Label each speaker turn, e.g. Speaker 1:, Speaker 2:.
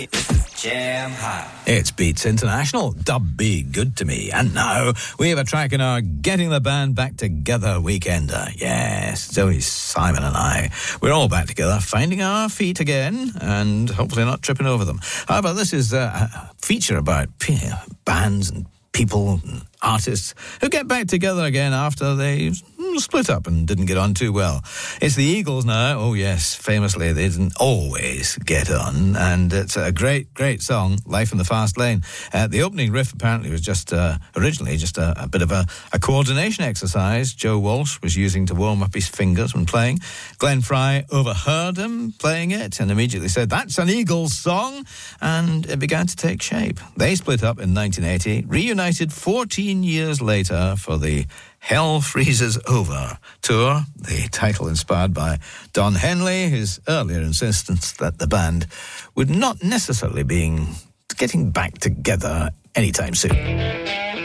Speaker 1: Jam Hot.
Speaker 2: It's Beats International, Dub Be Good to Me. And now we have a track in our Getting the Band Back Together weekender. Yes, Zoe, Simon and I, we're all back together, finding our feet again and hopefully not tripping over them. However, this is a feature about bands and people and artists who get back together again after they split up and didn't get on too well. It's the Eagles now. Oh yes, famously they didn't always get on, and it's a great song, Life in the Fast Lane. The opening riff apparently was just originally just a bit of a coordination exercise Joe Walsh was using to warm up his fingers when playing. Glenn Fry overheard him playing it and immediately said, "That's an Eagles song," and it began to take shape. They split up in 1980, reunited 14 years later for the Hell Freezes Over tour, the title inspired by Don Henley, his earlier insistence that the band would not necessarily be getting back together anytime soon.